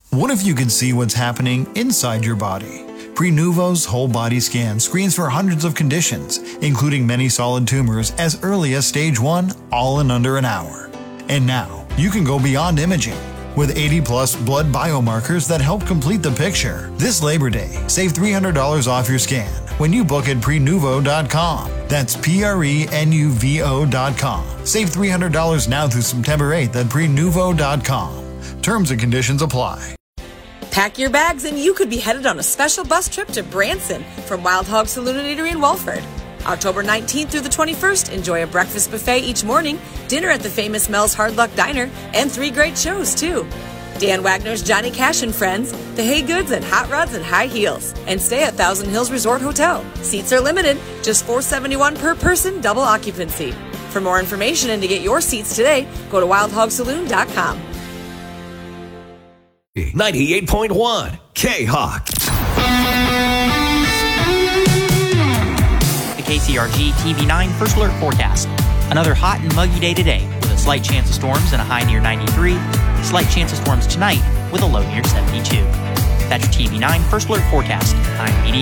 What if you could see what's happening inside your body? Prenuvo's whole body scan screens for hundreds of conditions, including many solid tumors as early as stage 1, all in under an hour. And now, you can go beyond imaging. With 80-plus blood biomarkers that help complete the picture. This Labor Day, save $300 off your scan when you book at Prenuvo.com. That's Prenuvo.com. Save $300 now through September 8th at Prenuvo.com. Terms and conditions apply. Pack your bags and you could be headed on a special bus trip to Branson from Wild Hog Saloon and Eatery in Walford. October 19th through the 21st, enjoy a breakfast buffet each morning, dinner at the famous Mel's Hard Luck Diner, and 3 great shows, too. Dan Wagner's Johnny Cash and Friends, the Hay Goods and Hot Rods and High Heels, and stay at Thousand Hills Resort Hotel. Seats are limited, just $471 per person, double occupancy. For more information and to get your seats today, go to wildhogsaloon.com. 98.1 K-Hawk. The KCRG TV9 First Alert Forecast. Another hot and muggy day today with a slight chance of storms and a high near 93. Slight chance of storms tonight with a low near 72. That's your TV9 First Alert Forecast. I'm